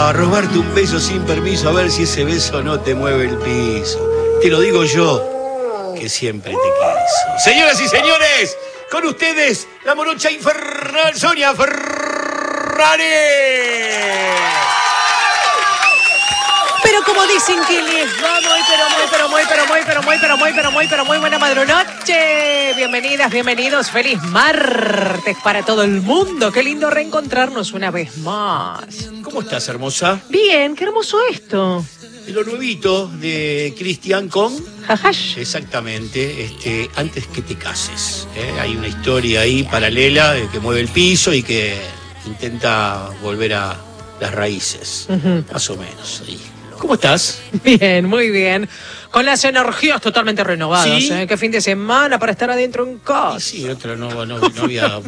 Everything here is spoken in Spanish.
a robarte un beso sin permiso, a ver si ese beso no te mueve el piso. Te lo digo yo, que siempre te quiso. Señoras y señores, con ustedes, la morocha infernal Sonia Ferrari. Pero como dicen que les va muy buena madrunoche. Bienvenidas, bienvenidos. Feliz martes para todo el mundo. Qué lindo reencontrarnos una vez más. ¿Cómo estás, hermosa? Bien, qué hermoso esto. De lo nuevito de Cristian con... Jajash. Exactamente, antes que te cases. Hay una historia ahí paralela que mueve el piso y que intenta volver a las raíces. Más o menos ahí. ¿Cómo estás? Bien, muy bien. Con las energías totalmente renovadas. ¿Sí? Qué fin de semana para estar adentro en casa. Sí, otra no había